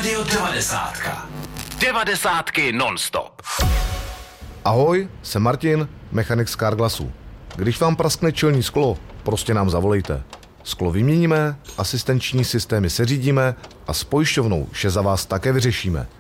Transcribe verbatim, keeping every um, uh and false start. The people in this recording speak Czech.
Rádio devadesátka. Devadesátky non-stop. Ahoj, jsem Martin, mechanik z Carglassu. Když vám praskne čelní sklo, prostě nám zavolejte. Sklo vyměníme, asistenční systémy seřídíme a s pojišťovnou vše za vás také vyřešíme.